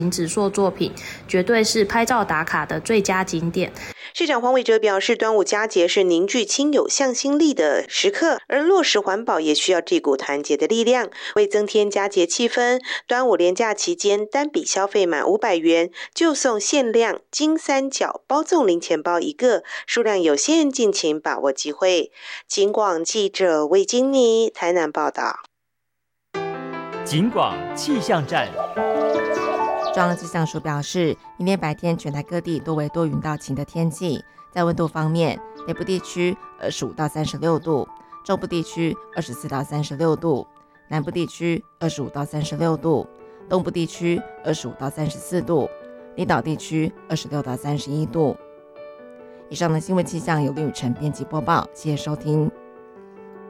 纸塑作品，绝对是拍照打卡的最佳景点。 市长黄伟哲表示，端午佳节是凝聚亲友向心力的时刻，而落实环保也需要这股团结的力量。为增添佳节气氛，端午连假期间单笔消费满500元就送限量金三角包粽零钱包一个，数量有限，敬请把握机会。警广记者魏金妮台南报道。 警广气象站。 中央气象署表示，明天白天全台各地多为多云到晴的天气。在温度方面，北部地区25到36度，中部地区24到36度，南部地区25到36度，东部地区25到34度，离岛地区26到31度。以上的新闻气象由林雨辰编辑播报，谢谢收听。